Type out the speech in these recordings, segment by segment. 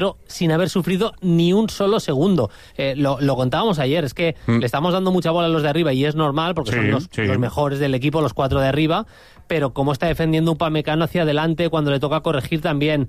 sin haber sufrido ni un solo segundo. Lo contábamos ayer, es que le estamos dando mucha bola a los de arriba y es normal porque son los mejores del equipo, los 4 de arriba, pero cómo está defendiendo Upamecano hacia adelante cuando le toca corregir también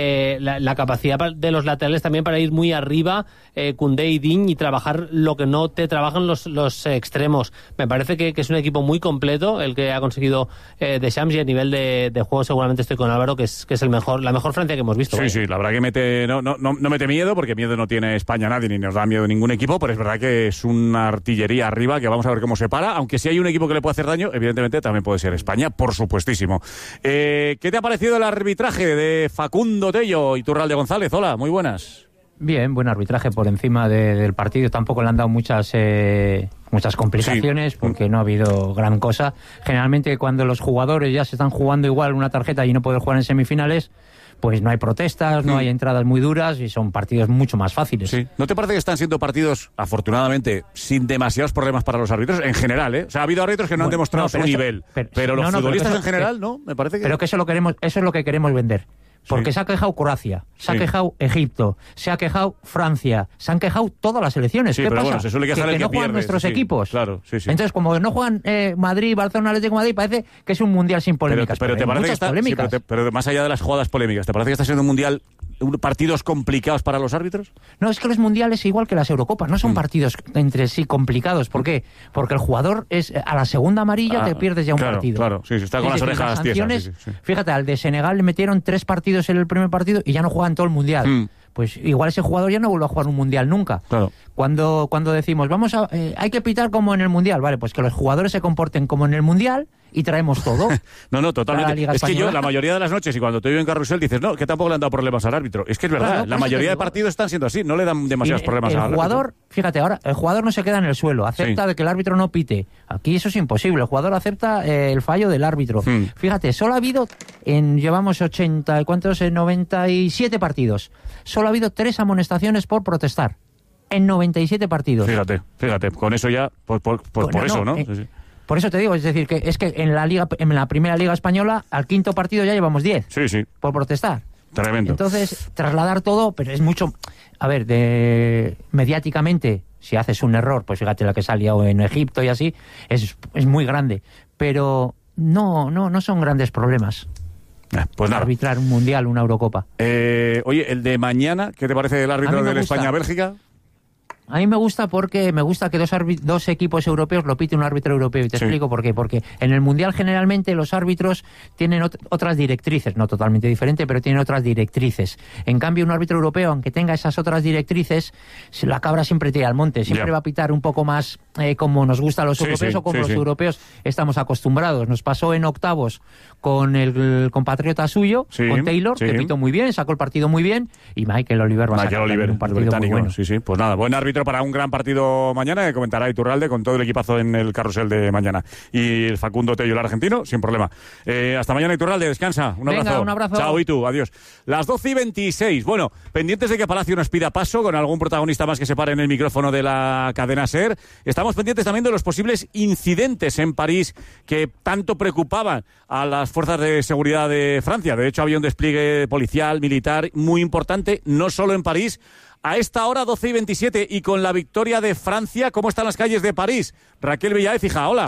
la capacidad de los laterales también para ir muy arriba, Koundé y Digne, y trabajar lo que no te trabajan los extremos. Me parece que es un equipo muy completo el que ha conseguido Deschamps, y a nivel de juego seguramente estoy con Álvaro, que es la mejor Francia que hemos visto. Sí, la verdad que no mete miedo, porque miedo no tiene España nadie, ni nos da miedo ningún equipo, pero es verdad que es una artillería arriba que vamos a ver cómo se para, aunque si hay un equipo que le puede hacer daño, evidentemente también puede ser España, por supuestísimo. ¿Qué te ha parecido el arbitraje de Facundo Tello y Iturralde González? Hola, muy buenas. Bien, buen arbitraje por encima del partido. Tampoco le han dado muchas complicaciones, porque no ha habido gran cosa. Generalmente cuando los jugadores ya se están jugando igual una tarjeta y no pueden jugar en semifinales, pues no hay protestas, no hay entradas muy duras y son partidos mucho más fáciles. Sí. ¿No te parece que están siendo partidos, afortunadamente, sin demasiados problemas para los árbitros? En general, ¿eh? O sea, ha habido árbitros que no han demostrado su nivel. Pero los futbolistas en general, ¿no? Me parece que... Pero que eso es lo que queremos vender. Porque se ha quejado Croacia, se ha quejado Egipto, se ha quejado Francia, se han quejado todas las selecciones. ¿Qué pasa? Bueno, se suele quejar que no juegan nuestros equipos. Claro, sí. Entonces, como no juegan Madrid, Barcelona, Atlético de Madrid, parece que es un mundial sin polémicas. Pero te parece que está, polémicas. pero más allá de las jugadas polémicas, ¿te parece que está siendo un mundial partidos complicados para los árbitros? No, es que los mundiales, igual que las Eurocopas, no son partidos entre sí complicados. ¿Por qué? Porque el jugador a la segunda amarilla te pierdes ya un partido. Claro, sí, está con las orejas tiesas. Fíjate, al de Senegal le metieron 3 partidos en el primer partido y ya no juegan todo el mundial. Pues igual ese jugador ya no vuelve a jugar un mundial nunca. Claro. Cuando decimos, hay que pitar como en el mundial, vale, pues que los jugadores se comporten como en el mundial y traemos todo. No, totalmente. Es que yo, la mayoría de las noches, y cuando te veo en Carrusel, dices, no, que tampoco le han dado problemas al árbitro. Es que es verdad, claro, la mayoría de partidos están siendo así, no le dan demasiados problemas al árbitro. El jugador, fíjate, ahora, el jugador no se queda en el suelo, acepta de que el árbitro no pite. Aquí eso es imposible, el jugador acepta el fallo del árbitro. Fíjate, solo ha habido, llevamos 97 partidos, solo ha habido 3 amonestaciones por protestar. En 97 partidos. Fíjate, con eso ya, por eso, ¿no? Sí. Por eso te digo, es decir, que es que en la primera liga española, al 5.º partido ya llevamos 10. Sí. Por protestar. Tremendo. Entonces, trasladar todo, pero es mucho... A ver, mediáticamente, si haces un error, pues fíjate la que salió en Egipto y así, es muy grande. Pero no son grandes problemas. Pues nada. Arbitrar un mundial, una Eurocopa. Oye, el de mañana, ¿qué te parece el árbitro de España-Bélgica? A mí me gusta porque me gusta que dos equipos europeos lo pite un árbitro europeo. Y te explico por qué. Porque en el Mundial generalmente los árbitros tienen otras directrices, no totalmente diferente, pero tienen otras directrices. En cambio, un árbitro europeo, aunque tenga esas otras directrices, la cabra siempre tira al monte. Siempre va a pitar un poco más como nos gusta a los europeos o como los europeos estamos acostumbrados. Nos pasó en octavos con el compatriota suyo, con Taylor, que pitó muy bien, sacó el partido muy bien, y Michael Oliver va a sacar un partido muy bueno. Sí, pues nada, buen árbitro para un gran partido mañana, que comentará Iturralde con todo el equipazo en el carrusel de mañana. Y el Facundo Tello, el argentino, sin problema. Hasta mañana, Iturralde, descansa. Un abrazo. Venga, un abrazo. Chao, y tú, adiós. Las 12:26. Bueno, pendientes de que Palacio nos pida paso con algún protagonista más que se pare en el micrófono de la cadena SER. Estamos pendientes también de los posibles incidentes en París que tanto preocupaban a las fuerzas de seguridad de Francia. De hecho, había un despliegue policial, militar muy importante, no solo en París. A esta hora, 12:27, y con la victoria de Francia, ¿cómo están las calles de París? Raquel Villaécija, hola.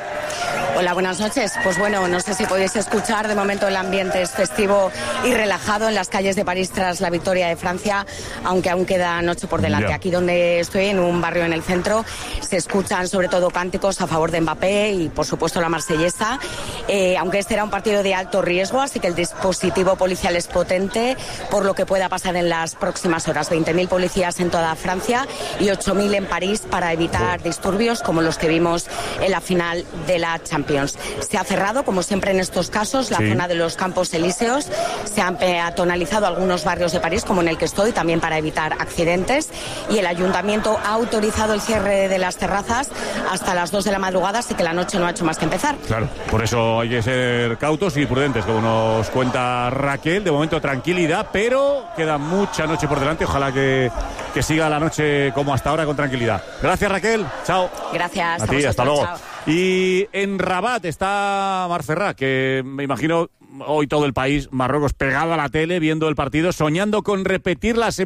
Hola, buenas noches. Pues bueno, no sé si podéis escuchar, de momento el ambiente es festivo y relajado en las calles de París tras la victoria de Francia, aunque aún queda noche por delante. Aquí donde estoy, en un barrio en el centro, se escuchan sobre todo cánticos a favor de Mbappé y por supuesto la marsellesa, aunque este era un partido de alto riesgo, así que el dispositivo policial es potente por lo que pueda pasar en las próximas horas. 20.000 policías en toda Francia y 8.000 en París para evitar disturbios como los que vimos en la final de la Champions. Se ha cerrado, como siempre en estos casos, la zona de los Campos Elíseos. Se han peatonalizado algunos barrios de París, como en el que estoy, también para evitar accidentes. Y el ayuntamiento ha autorizado el cierre de las terrazas hasta las 2 de la madrugada, así que la noche no ha hecho más que empezar. Claro, por eso hay que ser cautos y prudentes, como nos cuenta Raquel. De momento tranquilidad, pero queda mucha noche por delante. Ojalá que siga la noche como hasta ahora, con tranquilidad. Gracias, Raquel. Chao. Gracias. A ti, hasta luego. Chao. Y en Rabat está Marc Ferrà, que me imagino hoy todo el país, Marruecos pegado a la tele, viendo el partido, soñando con repetir la